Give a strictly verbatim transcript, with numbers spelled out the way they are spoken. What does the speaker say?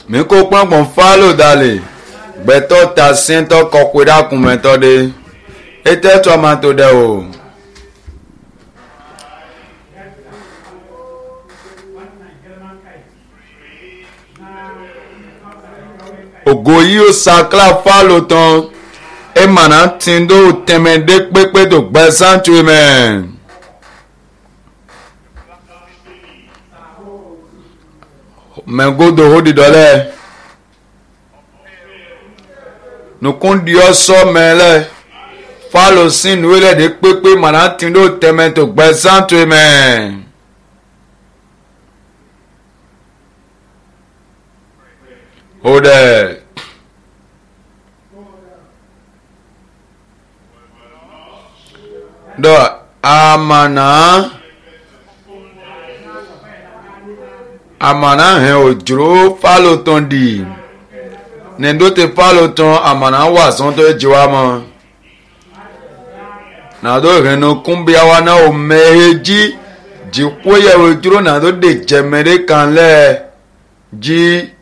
mi ko pọnpọn falo dale gbẹtọ ta sẹńtọ kọkùnrin akùnmẹtọ de ètò ẹtọ máa tó dẹ o. ògo yìí ó sakla falo tán ẹ mànà tìǹdó tẹmẹdé pépé tó gbẹ sáńtù mẹ. mẹgodo ho di dọlẹ nukun di ọsọ mẹlẹ falo sin wẹlẹ de pépé mànà tìǹdó tẹmẹ tó gbẹ sáńtù mẹ. Hold it. Do amana amana he ojuro falo ton di nendo te falo ton amana wa son to jiwa mo na do reno kumbia wa na o meji ji koye ojuro na do de jemere kan le ji